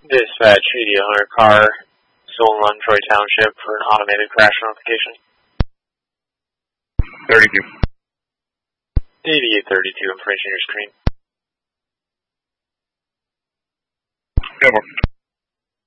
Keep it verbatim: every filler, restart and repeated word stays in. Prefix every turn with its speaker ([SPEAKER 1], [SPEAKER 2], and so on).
[SPEAKER 1] Dispatch, eighty-one hundred car, stolen on Troy Township for an automated crash notification.
[SPEAKER 2] thirty-two.
[SPEAKER 1] eighty-eight thirty-two, information on your screen.
[SPEAKER 2] Go for it.